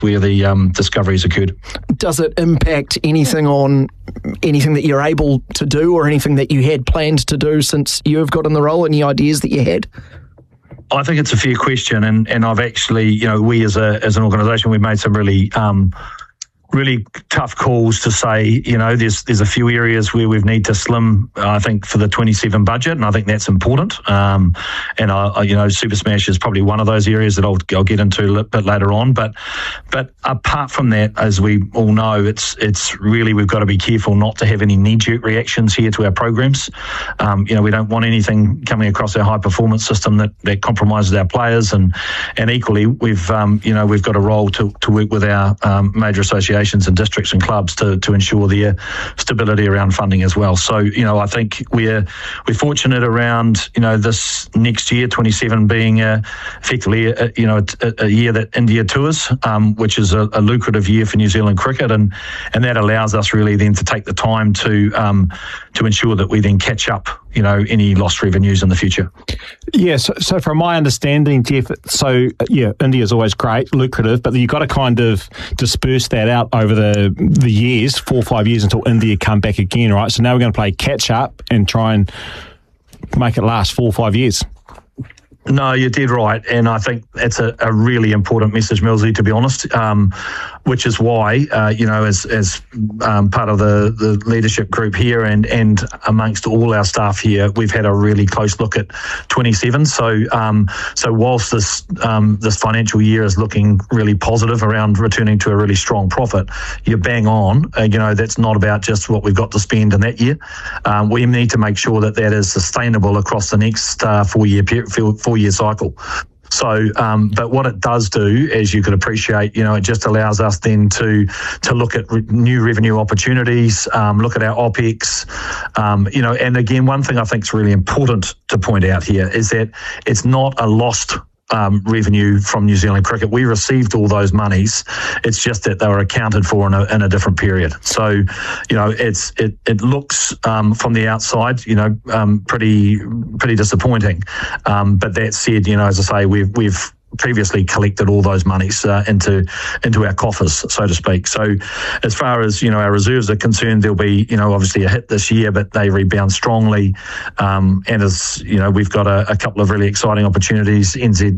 where the discoveries occurred. Does it impact anything on anything that you're able to do or anything that you had planned to do since you've got in the role? Any ideas that you had? I think it's a fair question, and I've actually, we as an organisation, we've made some really tough calls to say, there's a few areas where we need to slim, I think, for the 27 budget, and I think that's important. And Super Smash is probably one of those areas that I'll get into a bit later on. But apart from that, as we all know, it's really, we've got to be careful not to have any knee-jerk reactions here to our programs. We don't want anything coming across our high-performance system that compromises our players, and equally, we've got a role to work with our major associations and districts and clubs to ensure their stability around funding as well. So, I think we're fortunate around, this next year, 27 being effectively a year that India tours, which is a lucrative year for New Zealand cricket, and that allows us really then to take the time to ensure that we then catch up, any lost revenues in the future. Yeah, so from my understanding, Jeff, India's always great, lucrative, but you've got to kind of disperse that out over the years, 4 or 5 years until India come back again, right? So now we're going to play catch up and try and make it last 4 or 5 years. No, you're dead right, and I think that's a really important message, Millsy, to be honest, which is why, as part of the leadership group here and amongst all our staff here, we've had a really close look at 27. So whilst this financial year is looking really positive around returning to a really strong profit, you're bang on. That's not about just what we've got to spend in that year. We need to make sure that is sustainable across the next 4 year cycle. So, but what it does do, as you could appreciate, it just allows us then to look at new revenue opportunities, look at our OPEX, and again, one thing I think is really important to point out here is that it's not a lost revenue from New Zealand cricket. We received all those monies. It's just that they were accounted for in a different period. So, it looks from the outside, pretty disappointing. But that said, as I say, we've previously collected all those monies into our coffers, so to speak. So as far as, our reserves are concerned, there'll be, obviously a hit this year, but they rebound strongly. And as, we've got a couple of really exciting opportunities,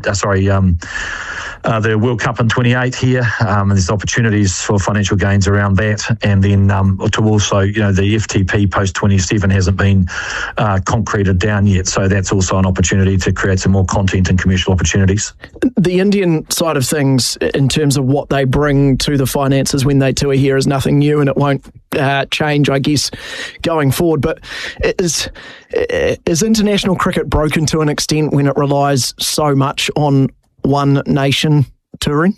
the World Cup in 28 here, and there's opportunities for financial gains around that. And then to also, the FTP post 27 hasn't been concreted down yet. So that's also an opportunity to create some more content and commercial opportunities. The Indian side of things, in terms of what they bring to the finances when they tour here, is nothing new, and it won't change, I guess, going forward. But is international cricket broken to an extent when it relies so much on one nation touring?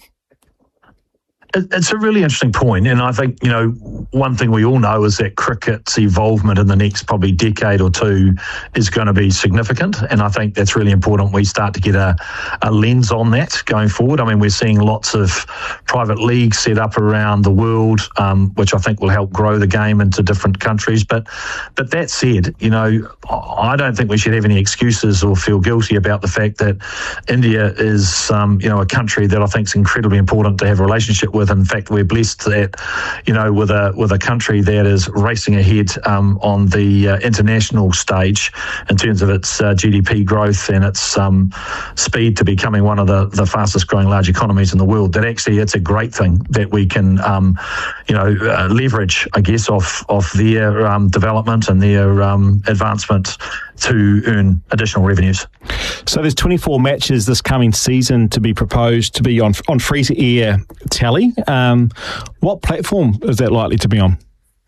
It's a really interesting point, and I think, one thing we all know is that cricket's involvement in the next probably decade or two is going to be significant, and I think that's really important we start to get a lens on that going forward. I mean, we're seeing lots of private leagues set up around the world, which I think will help grow the game into different countries. But that said, I don't think we should have any excuses or feel guilty about the fact that India is, a country that I think is incredibly important to have a relationship with. In fact, we're blessed that, with a country that is racing ahead on the international stage in terms of its GDP growth and its speed to becoming one of the fastest growing large economies in the world, that actually it's a great thing that we can, leverage, I guess, off their development and their advancement to earn additional revenues. So there's 24 matches this coming season to be proposed to be on free-to-air telly. What platform is that likely to be on?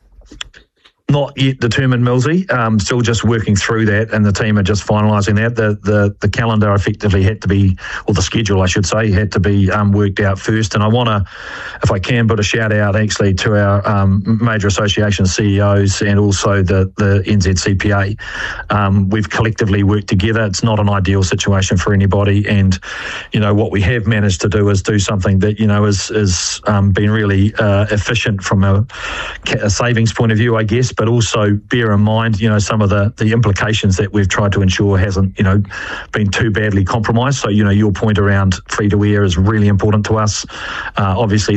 Not yet determined, Millsy. Still just working through that, and the team are just finalising that. The calendar effectively had to be, or the schedule, I should say, had to be worked out first. And I want to, if I can, put a shout out actually to our major association CEOs and also the NZCPA. We've collectively worked together. It's not an ideal situation for anybody, and what we have managed to do is do something that is been really efficient from a savings point of view, I guess. but also bear in mind, some of the implications that we've tried to ensure hasn't, been too badly compromised. So, your point around free to air is really important to us. Obviously,